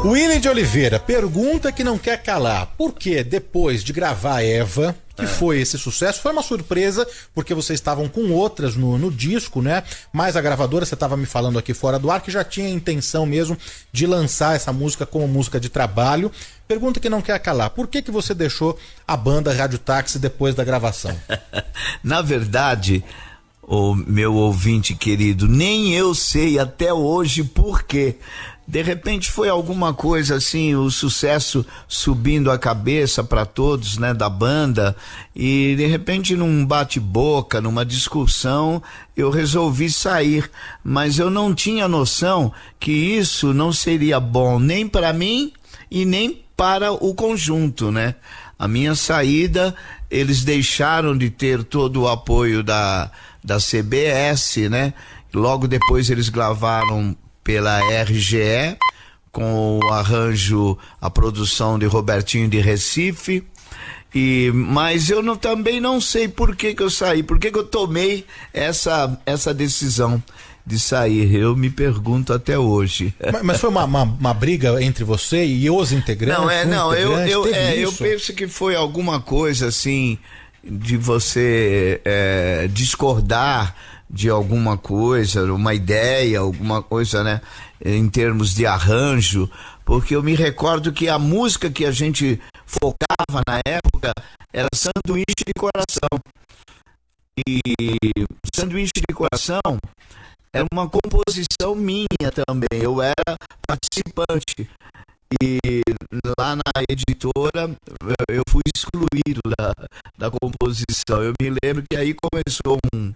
Willy de Oliveira pergunta que não quer calar. Por que depois de gravar Eva, que foi esse sucesso, foi uma surpresa, porque vocês estavam com outras no disco, né? Mas a gravadora, você estava me falando aqui fora do ar, que já tinha a intenção mesmo de lançar essa música como música de trabalho. Pergunta que não quer calar. Por que você deixou a banda Rádio Táxi depois da gravação? Na verdade, o meu ouvinte querido, nem eu sei até hoje por quê. De repente foi alguma coisa assim, o sucesso subindo a cabeça para todos, né, da banda, e de repente num bate-boca, numa discussão, eu resolvi sair, mas eu não tinha noção que isso não seria bom nem para mim e nem para o conjunto, né? A minha saída, eles deixaram de ter todo o apoio da CBS, né? Logo depois eles gravaram pela RGE, com o arranjo, a produção de Robertinho de Recife, mas eu também não sei por que eu saí, por que eu tomei essa decisão de sair, eu me pergunto até hoje. Mas foi uma briga entre você e os integrantes? Eu penso que foi alguma coisa assim, de você discordar de alguma coisa, uma ideia, alguma coisa, né, em termos de arranjo, porque eu me recordo que a música que a gente focava na época era Sanduíche de Coração, e Sanduíche de Coração era uma composição minha também, eu era participante, e lá na editora eu fui excluído da composição. Eu me lembro que aí começou um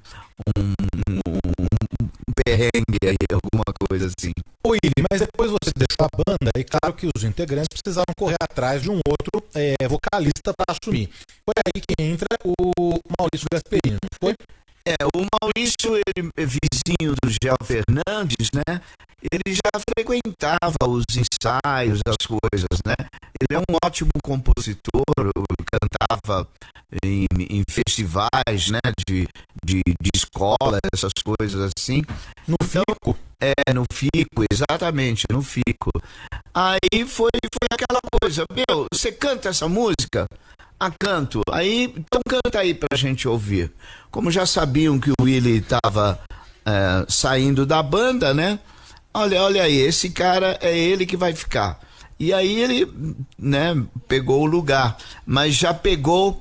perrengue aí, alguma coisa assim. Ô Willy, mas depois você deixou a banda e claro que os integrantes precisaram correr atrás de um outro vocalista para assumir. Foi aí que entra o Maurício Gasperini, não foi? O Maurício, ele é vizinho do Gel Fernandes, né? Ele já frequentava os ensaios, as coisas, né? Ele é um ótimo compositor, cantava em festivais, né? De escola, essas coisas assim. No Fico? No Fico, exatamente, no Fico. Aí foi aquela coisa, você canta essa música? Canto. Aí, então canta aí pra gente ouvir. Como já sabiam que o Willy estava saindo da banda, né? Olha aí, esse cara é ele que vai ficar. E aí ele, né, pegou o lugar, mas já pegou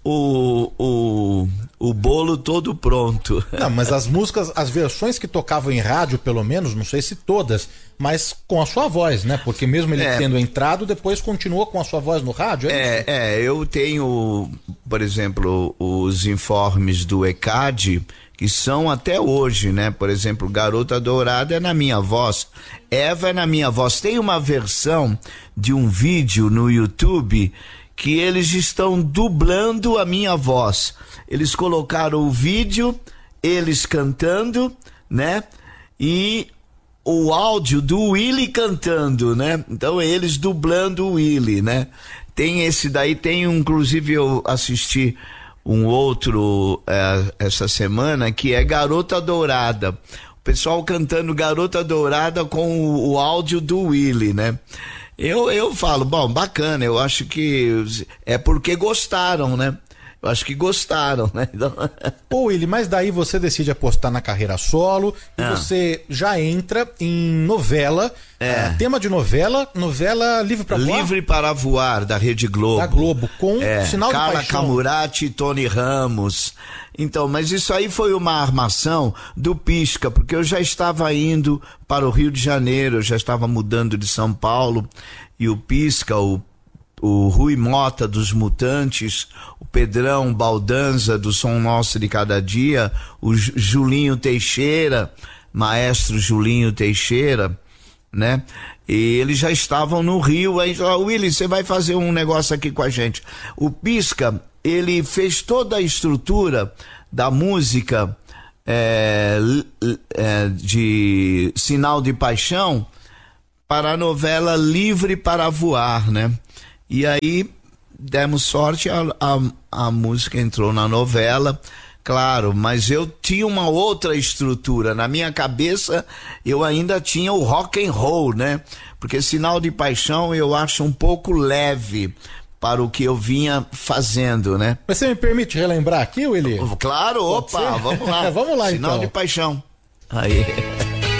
o bolo todo pronto. Não, mas as músicas, as versões que tocavam em rádio, pelo menos, não sei se todas, mas com a sua voz, né? Porque mesmo ele tendo entrado, depois continuou com a sua voz no rádio, eu tenho, por exemplo, os informes do ECAD, que são até hoje, né? Por exemplo, Garota Dourada é na minha voz, Eva é na minha voz. Tem uma versão de um vídeo no YouTube que eles estão dublando a minha voz. Eles colocaram o vídeo, eles cantando, né? E o áudio do Willy cantando, né? Então eles dublando o Willy, né? Tem esse daí, inclusive eu assisti um outro essa semana, que é Garota Dourada. O pessoal cantando Garota Dourada com o áudio do Willy, né? Eu falo, bom, bacana, eu acho que é porque gostaram, né? Eu acho que gostaram, né? Então... Pô, Willy, mas daí você decide apostar na carreira solo e você já entra em novela, tema de novela Livre para Voar? Livre para Voar, da Rede Globo. Da Globo, com Sinal de Carla Paixão. Camurati e Tony Ramos. Então, mas isso aí foi uma armação do Pisca, porque eu já estava indo para o Rio de Janeiro, eu já estava mudando de São Paulo, e o Pisca, o Rui Mota dos Mutantes, o Pedrão Baldanza do Som Nosso de Cada Dia, o Julinho Teixeira, maestro Julinho Teixeira, né? E eles já estavam no Rio, aí falaram, Willy, você vai fazer um negócio aqui com a gente. O Pisca, ele fez toda a estrutura da música de Sinal de Paixão para a novela Livre para Voar, né? E aí demos sorte, a música entrou na novela, Claro, mas eu tinha uma outra estrutura. Na minha cabeça, eu ainda tinha o rock and roll, né? Porque Sinal de Paixão eu acho um pouco leve para o que eu vinha fazendo, né? Mas você me permite relembrar aqui, Willi? Claro, opa, vamos lá. Vamos lá, Sinal então. de Paixão. Aí.